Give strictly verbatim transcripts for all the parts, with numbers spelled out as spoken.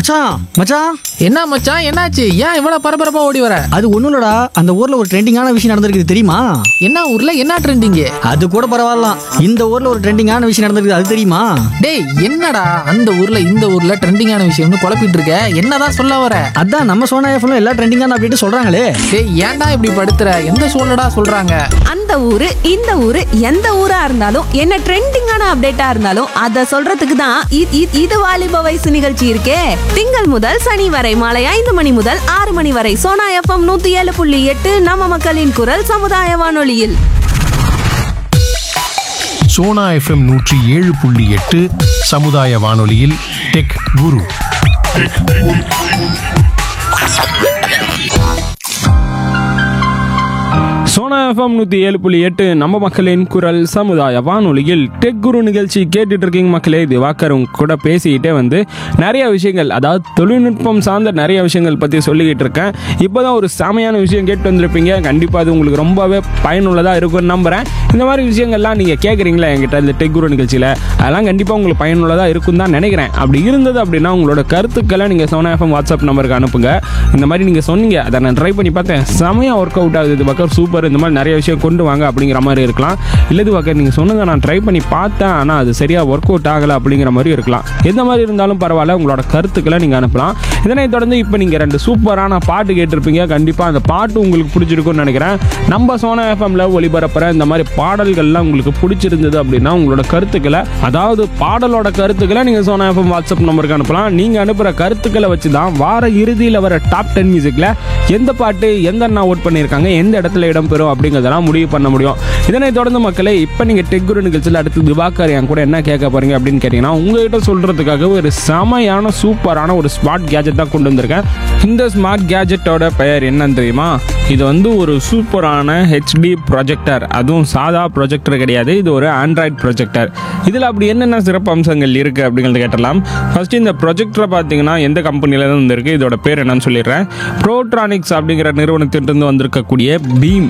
மச்சான் மச்சான் என்ன மச்சான், என்னாச்சு? ஏன் இவ்வளவு பரபரப்பா ஓடி வர? அது ஒண்ணும் இல்லடா, அந்த ஊர்ல ஒரு ட்ரெண்டிங்கான விஷயம் நடந்திருக்கு தெரியுமா? என்ன ஊர்ல என்ன ட்ரெண்டிங்? அது கூட பரவாயில்ல, இந்த ஊர்ல ஒரு ட்ரெண்டிங்கான விஷயம் நடந்திருக்கு, அது தெரியுமா? டேய், என்னடா அந்த ஊர்ல இந்த ஊர்ல ட்ரெண்டிங்கான விஷயம்னு குழப்பிட்டு இருக்க? என்னதான் சொல்ல வர? அதான் நம்ம சோனா எஃப்எம்ல எல்லா ட்ரெண்டிங்கான அப்டேட் சொல்றாங்களே. டேய், ஏன்டா இப்படி படுத்துற? எந்த சூழ்நிடா சொல்றாங்க? அந்த ஊரு இந்த ஊரு எந்த ஊரா இருந்தாலும் என்ன ட்ரெண்டிங்கான அப்டேட்டா இருந்தாலும் அத சொல்றதுக்கு தான் இ- இ- இது வாலிப வயசு நிகழ்ச்சி இருக்கே. திங்கள் முதல் சனி வரை மாலை ஐந்து மணி முதல் ஆறு மணி வரை சோனா எஃப்எம் நூத்தி ஏழு புள்ளி எட்டு நம்ம மக்களின் குரல் சமுதாய வானொலியில். சோனா எஃப்எம் நூற்றி ஏழு புள்ளி எட்டு சமுதாய வானொலியில் டெக் குரு. சோனா எஃப்எம் நூற்றி ஏழு புள்ளி எட்டு நம்ம மக்களின் குரல் சமுதாய வானொலியில் டெக் குரு நிகழ்ச்சி கேட்டுட்டு இருக்கீங்க மக்களே. இது வாக்கர் உங்க கூட பேசிக்கிட்டே வந்து நிறைய விஷயங்கள், அதாவது தொழில்நுட்பம் சார்ந்த நிறைய விஷயங்கள் பற்றி சொல்லிக்கிட்டு இருக்கேன். இப்போ தான் ஒரு செமையான விஷயம் கேட்டு வந்திருப்பீங்க. கண்டிப்பாக அது உங்களுக்கு ரொம்பவே பயனுள்ளதாக இருக்கும்னு நம்புகிறேன். இந்த மாதிரி விஷயங்கள்லாம் நீங்கள் கேட்குறீங்களா என்கிட்ட இந்த டெக் குரு நிகழ்ச்சியில், அதெல்லாம் கண்டிப்பாக உங்களுக்கு பயனுள்ளதாக இருக்கும் தான் நினைக்கிறேன். அப்படி இருந்தது அப்படின்னா உங்களோட கருத்துக்களை நீங்கள் சோனா எஃப்எம் வாட்ஸ்அப் நம்பருக்கு அனுப்புங்க. இந்த மாதிரி நீங்கள் சொன்னீங்க, அதை நான் ட்ரை பண்ணி பார்த்தேன், செமையாக ஒர்க் அவுட் ஆகுது, இது பக்கம் சூப்பர், இந்த மாதிரி நிறைய விஷயம் கொண்டு வாங்க அப்படிங்கிற மாதிரி இருக்கலாம். இல்லது வாக்க நீங்கள் சொன்னதை நான் ட்ரை பண்ணி பார்த்தேன், ஆனால் அது சரியாக ஒர்க் அவுட் ஆகலை அப்படிங்கிற மாதிரி இருக்கலாம். எந்த மாதிரி இருந்தாலும் பரவாயில்ல, உங்களோட கருத்துக்களை நீங்கள் அனுப்பலாம். இதனை தொடர்ந்து இப்போ நீங்கள் ரெண்டு சூப்பரான பாட்டு கேட்டிருப்பீங்க. கண்டிப்பாக அந்த பாட்டு உங்களுக்கு பிடிச்சிருக்குன்னு நினைக்கிறேன். நம்ம சோனா எஃப்எம்ல ஒளிபரப்புற இந்த மாதிரி பாடல்கள்லாம் உங்களுக்கு பிடிச்சிருந்தது அப்படின்னா உங்களோட கருத்துக்களை, அதாவது பாடலோட கருத்துக்களை நீங்கள் சோனா எஃப்எம் வாட்ஸ்அப் நம்பருக்கு அனுப்பலாம். நீங்கள் அனுப்புகிற கருத்துக்களை வச்சு தான் வார இறுதியில் வர டாப் டென் மியூசிக்கில் எந்த பாட்டு எந்த அண்ணா ஓட் பண்ணியிருக்காங்க, எந்த இடத்துல இடம் பெறும் அப்படிங்கிறதெல்லாம் முடிவு பண்ண முடியும். இதனை தொடர்ந்து மக்களே, இப்போ நீங்கள் டெக் குரு நிகழ்ச்சியில் அடுத்து திவாகர் என் கூட என்ன கேட்க போறீங்க அப்படின்னு கேட்டிங்கன்னா, உங்ககிட்ட சொல்கிறதுக்காக ஒரு செமையான சூப்பரான ஒரு ஸ்மார்ட் கேஜெட் தான் கொண்டு வந்திருக்கேன். இந்த ஸ்மார்ட் கேஜெட்டோட பெயர் என்னன்னு தெரியுமா? இது வந்து ஒரு சூப்பரான ஹெச்டி ப்ரொஜெக்டர். அதுவும் சாதா ப்ரொஜெக்டர் கிடையாது, இது ஒரு ஆண்ட்ராய்ட் ப்ரொஜெக்டர். இதில் அப்படி என்னென்ன சிறப்பு அம்சங்கள் இருக்குது அப்படிங்கிறத கேட்டலாம். ஃபர்ஸ்ட் இந்த ப்ரொஜெக்டரை பார்த்தீங்கன்னா எந்த கம்பெனியிலேருந்து வந்திருக்கு, இதோட பேர் என்னன்னு சொல்லிடுறேன். ப்ரோட்ரானிக்ஸ் அப்படிங்கிற நிறுவனத்திலிருந்து வந்திருக்கக்கூடிய beam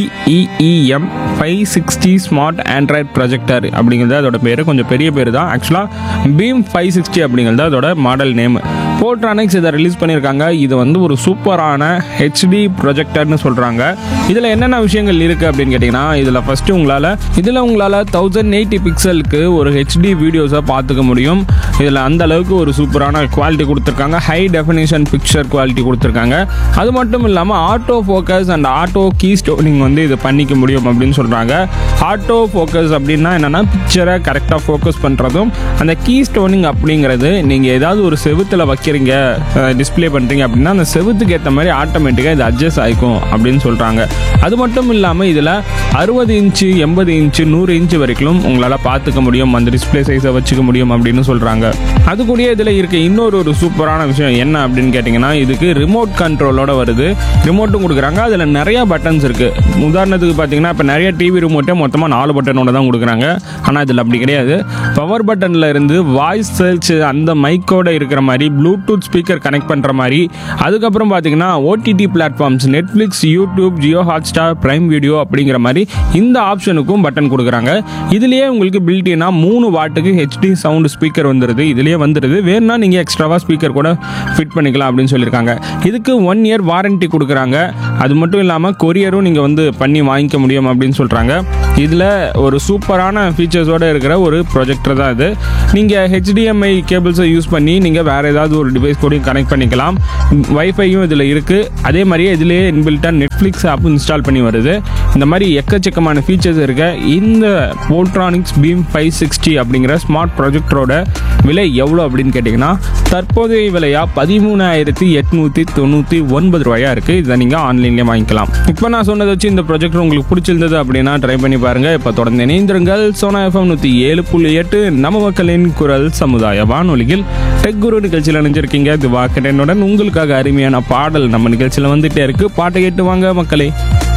பிஇஇஎம் five sixty smart Android projector அப்படிங்கிறது அதோட பேர். கொஞ்சம் பெரிய பேர் தான் ஆக்சுவலாக. பீம் ஃபைவ் சிக்ஸ்டி அப்படிங்கிறது அதோட மாடல் நேம். ப்ரோட்ரானிக்ஸ் இதை ரிலீஸ் பண்ணியிருக்காங்க. இது வந்து ஒரு சூப்பரான ஹெச்டி ப்ரொஜெக்டர்னு சொல்கிறாங்க. இதில் என்னென்ன விஷயங்கள் இருக்குது அப்படின்னு கேட்டிங்கன்னா, இதில் ஃபஸ்ட்டு உங்களால் இதில் உங்களால் தௌசண்ட் எயிட்டி பிக்சலுக்கு ஒரு ஹெச்டி வீடியோஸை பார்த்துக்க முடியும். இதில் அந்த அளவுக்கு ஒரு சூப்பரான குவாலிட்டி கொடுத்துருக்காங்க. ஹை டெஃபினிஷன் பிக்சர் குவாலிட்டி கொடுத்துருக்காங்க. அது மட்டும் இல்லாமல் auto focus and auto key ஸ்டோனிங் வந்து இது பண்ணிக்க முடியும் அப்படின்னு சொல்கிறாங்க. ஆட்டோ ஃபோக்கஸ் அப்படின்னா என்னென்னா, பிக்சரை கரெக்டாக ஃபோக்கஸ் பண்ணுறதும், அந்த கீ ஸ்டோனிங் அப்படிங்கிறது நீங்கள் ஏதாவது ஒரு செவுத்தில் வைக்கிறீங்க, டிஸ்பிளே பண்ணுறீங்க அப்படின்னா அந்த செவுத்துக்கு ஏற்ற மாதிரி ஆட்டோமேட்டிக்காக இது அட்ஜஸ்ட் ஆகிக்கும் அப்படின்னு சொல்கிறாங்க. அது மட்டும் இல்லாமல் இதில் அறுபது இன்ச்சு எண்பது இன்ச்சு நூறு இன்ச்சு வரைக்கும் உங்களால் பார்த்துக்க முடியும், அந்த டிஸ்பிளே சைஸை வச்சுக்க முடியும் அப்படின்னு சொல்கிறாங்க. அது கூட இதில் இருக்க இன்னொரு ஒரு சூப்பரான விஷயம் என்ன அப்படின்னு கேட்டிங்கன்னா, இதுக்கு ரிமோட் கண்ட்ரோலோட வருது. ரிமோட்டும் கொடுக்குறாங்க. அதில் நிறையா பட்டன்ஸ் இருக்குது. உதாரணத்துக்கு பார்த்தீங்கன்னா, இப்போ நிறைய டிவி ரிமோட்டே மொத்தமாக நாலு பட்டனோட தான் கொடுக்குறாங்க. ஆனால் இதில் அப்படி கிடையாது. பவர் பட்டனில் இருந்து வாய்ஸ் சர்ச், அந்த மைக்கோட இருக்கிற மாதிரி ப்ளூடூத் ஸ்பீக்கர் கனெக்ட் பண்ணுற மாதிரி, அதுக்கப்புறம் பார்த்தீங்கன்னா OTT platforms Netflix, YouTube, Jio Hotstar, prime video அப்படிங்கிற மாதிரி இந்த ஆப்ஷனுக்கும் பட்டன் கொடுக்குறாங்க. இதுலேயே உங்களுக்கு பில்டினா மூணு வாட்டுக்கு ஹெச்டி சவுண்ட் ஸ்பீக்கர் வந்துடுது. இதுலேயே வந்துடுது. வேணும்னா நீங்கள் எக்ஸ்ட்ராவாக ஸ்பீக்கர் கூட ஃபிட் பண்ணிக்கலாம் அப்படின்னு சொல்லியிருக்காங்க. இதுக்கு ஒன் இயர் வாரண்டி கொடுக்குறாங்க. அது மட்டும் இல்லாமல் கொரியரும் நீங்கள் வந்து பண்ணி வாங்கிக்க முடியும் அப்படின்னு சொல்கிறாங்க. இதில் ஒரு சூப்பரான ஃபீச்சர்ஸோடு இருக்கிற ஒரு ப்ரொஜெக்டர் தான் இது. நீங்கள் ஹெச்டிஎம்ஐ கேபிள்ஸை யூஸ் பண்ணி நீங்கள் வேறு ஏதாவது ஒரு டிவைஸ் கூட கனெக்ட் பண்ணிக்கலாம். வைஃபையும் இதில் இருக்குது. அதே மாதிரியே இதிலேயே இன்பில்ட்டாக நெட்ஃப்ளிக்ஸ் ஆப் இன்ஸ்டால் பண்ணி வருது. இந்த மாதிரி எக்கச்சக்கமான ஃபீச்சர்ஸ் இருக்க இந்த ப்ரோட்ரானிக்ஸ் பீம் ஃபைவ் சிக்ஸ்டி அப்படிங்கிற ஸ்மார்ட் ப்ரொஜெக்டரோட விலை எவ்வளோ அப்படின்னு கேட்டிங்கன்னா, தற்போதைய விலையாக பதிமூணாயிரத்தி எட்நூற்றி தொண்ணூற்றி ஒன்பது ரூபாயாக இருக்குது. இதை நீங்கள் ஆன்லைன்லேயே வாங்கிக்கலாம். இப்போ நான் சொன்னதை வச்சு இந்த ப்ரொஜெக்டர் உங்களுக்கு பிடிச்சிருந்தது அப்படின்னா ட்ரை பண்ணி பாருங்கள். இப்போ தொடர்ந்து இணைந்திருங்கள். சோனா எஃப்எம் நூற்றி ஏழு புள்ளி எட்டு நம்ம மக்களின் குரல் சமுதாய வானொலியில் டெக் குரு நிகழ்ச்சியில் நினைஞ்சிருக்கீங்க. திவாகரனுடன் உங்களுக்காக அருமையான பாடல் நம்ம நிகழ்ச்சியில் வந்துட்டே இருக்குது. பாட்டை கேட்டு வாங்க மக்களே.